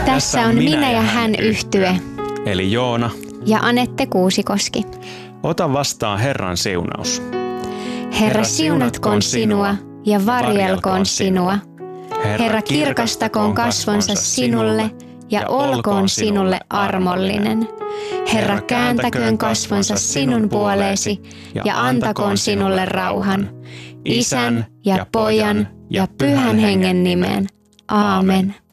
Tässä on Minä ja hän -yhtye. Eli Joona Ja Anette Kuusikoski. Ota vastaan Herran siunaus. Herra siunatkoon sinua ja varjelkoon sinua. Herra kirkastakoon kasvonsa sinulle ja olkoon sinulle armollinen. Herra kääntäköön kasvonsa sinun puoleesi ja antakoon sinulle rauhan. Isän ja Pojan ja Pyhän Hengen nimeen. Aamen.